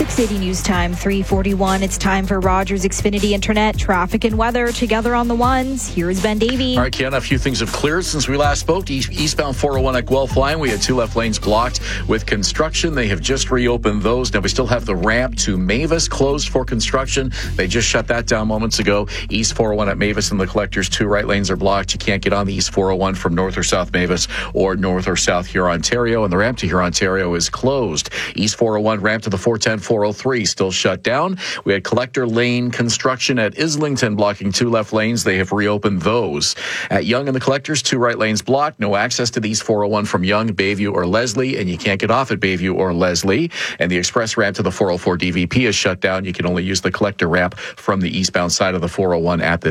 City News Time, 3:41. It's time for Rogers Xfinity Internet, traffic and weather together on the ones. Here's Ben Davey. All right, Ken, a few things have cleared since we last spoke. Eastbound 401 at Guelph Line, we had 2 left lanes blocked with construction. They have just reopened those. Now we still have the ramp to Mavis closed for construction. They just shut that down moments ago. East 401 at Mavis and the collectors, 2 right lanes are blocked. You can't get on the East 401 from North or South Mavis or North or South Huron-Ontario, and the ramp to Huron-Ontario is closed. East 401 ramp to the 410, 403 still shut down. We had collector lane construction at Islington blocking 2 left lanes. They have reopened those. At Yonge and the collectors, 2 right lanes blocked. No access to the East 401 from Yonge, Bayview, or Leslie, and you can't get off at Bayview or Leslie. And the express ramp to the 404 DVP is shut down. You can only use the collector ramp from the eastbound side of the 401 at this